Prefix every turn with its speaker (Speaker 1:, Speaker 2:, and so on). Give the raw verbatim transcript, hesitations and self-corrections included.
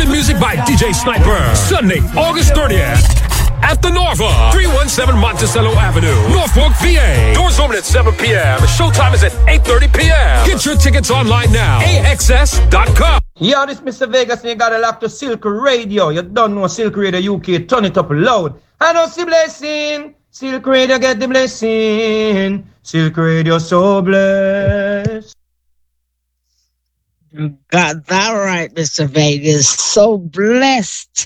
Speaker 1: Exclusive music by D J Sniper. Sunday, August thirtieth. At the Norva, three one seven Monticello Avenue, Norfolk, V A. Doors open at seven p.m. The showtime is at eight thirty p.m. Get your tickets online now. A X S dot com.
Speaker 2: Yo, this Mister Vegas, and you got to lock to Silk Radio. You don't know Silk Radio U K. Turn it up loud. I don't see blessing. Silk Radio get the blessing. Silk Radio so blessed.
Speaker 3: You got that right, Mister Vegas. So blessed.